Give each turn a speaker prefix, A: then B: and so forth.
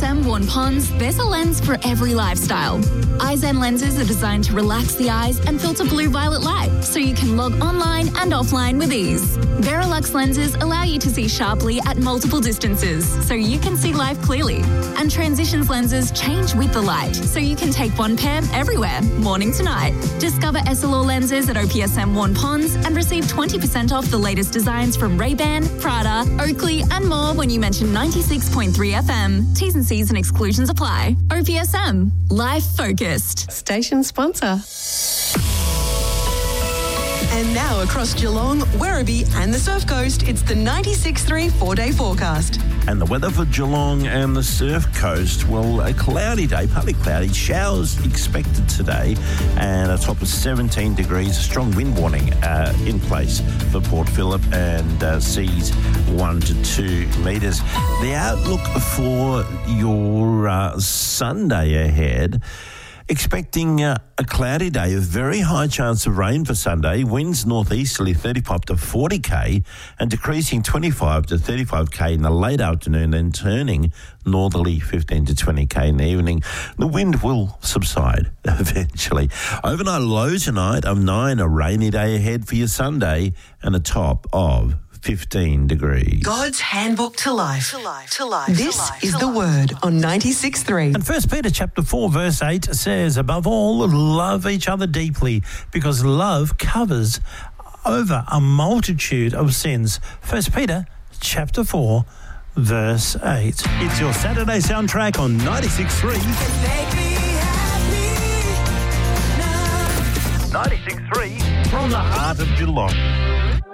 A: OPSM Worn Ponds, there's a lens for every lifestyle. iZen lenses are designed to relax the eyes and filter blue-violet light, so you can log online and offline with ease. Verilux lenses allow you to see sharply at multiple distances, so you can see life clearly. And Transitions lenses change with the light, so you can take one pair everywhere, morning to night. Discover Essilor lenses at OPSM Worn Ponds and receive 20% off the latest designs from Ray-Ban, Prada, Oakley and more when you mention 96.3 FM. T's and C's and exclusions apply. OPSM. Life focused.
B: Station sponsor. And now across Geelong, Werribee and the Surf Coast, it's the 96.3 4-day forecast.
C: And the weather for Geelong and the Surf Coast, well, a cloudy day, partly cloudy, showers expected today, and a top of 17 degrees, a strong wind warning in place for Port Phillip, and seas 1 to 2 metres. The outlook for your Sunday ahead, expecting a cloudy day, a very high chance of rain for Sunday, winds northeasterly 35 to 40k and decreasing 25 to 35k in the late afternoon, then turning northerly 15 to 20k in the evening. The wind will subside eventually. Overnight low tonight of 9, a rainy day ahead for your Sunday, and a top of 15 degrees.
B: God's handbook to life. This is the word on 96.3.
D: And 1 Peter chapter 4 verse 8 says, above all, love each other deeply, because love covers over a multitude of sins. 1 Peter chapter 4 verse 8. It's your Saturday soundtrack on 96.3. 96.3 from the heart of Geelong.